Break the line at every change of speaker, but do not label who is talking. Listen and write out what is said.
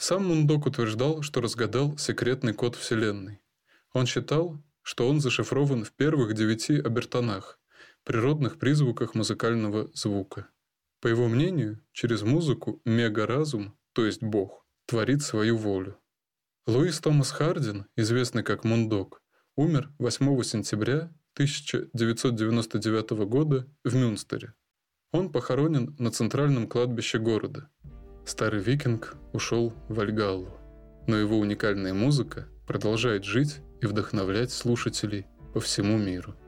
Сам Мундок утверждал, что разгадал секретный код Вселенной. Он считал, что он зашифрован в первых 9 обертонах, природных призвуках музыкального звука. По его мнению, через музыку мегаразум, то есть Бог, творит свою волю. Луис Томас Хардин, известный как Мундок, умер 8 сентября 1999 года в Мюнстере. Он похоронен на центральном кладбище города. Старый викинг ушел в Вальгаллу, но его уникальная музыка продолжает жить и вдохновлять слушателей по всему миру.